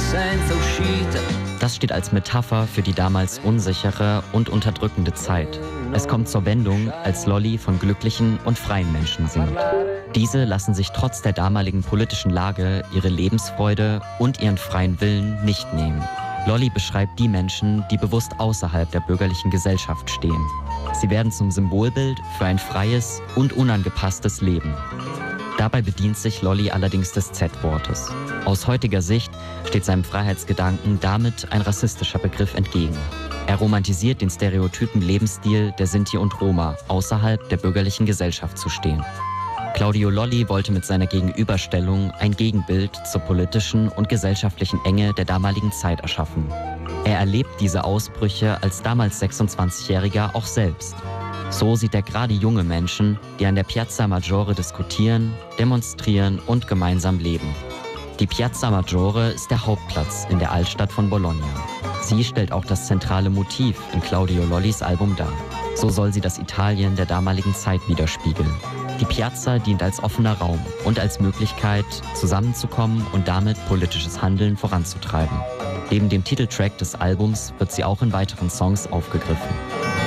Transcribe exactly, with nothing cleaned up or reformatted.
senza uscita. Das steht als Metapher für die damals unsichere und unterdrückende Zeit. Es kommt zur Wendung, als Lolly von glücklichen und freien Menschen singt. Diese lassen sich trotz der damaligen politischen Lage ihre Lebensfreude und ihren freien Willen nicht nehmen. Lolly beschreibt die Menschen, die bewusst außerhalb der bürgerlichen Gesellschaft stehen. Sie werden zum Symbolbild für ein freies und unangepasstes Leben. Dabei bedient sich Lolly allerdings des Z-Wortes. Aus heutiger Sicht steht seinem Freiheitsgedanken damit ein rassistischer Begriff entgegen. Er romantisiert den stereotypen Lebensstil der Sinti und Roma, außerhalb der bürgerlichen Gesellschaft zu stehen. Claudio Lolly wollte mit seiner Gegenüberstellung ein Gegenbild zur politischen und gesellschaftlichen Enge der damaligen Zeit erschaffen. Er erlebt diese Ausbrüche als damals sechsundzwanzigjähriger auch selbst. So sieht er gerade junge Menschen, die an der Piazza Maggiore diskutieren, demonstrieren und gemeinsam leben. Die Piazza Maggiore ist der Hauptplatz in der Altstadt von Bologna. Sie stellt auch das zentrale Motiv in Claudio Lollys Album dar. So soll sie das Italien der damaligen Zeit widerspiegeln. Die Piazza dient als offener Raum und als Möglichkeit, zusammenzukommen und damit politisches Handeln voranzutreiben. Neben dem Titeltrack des Albums wird sie auch in weiteren Songs aufgegriffen.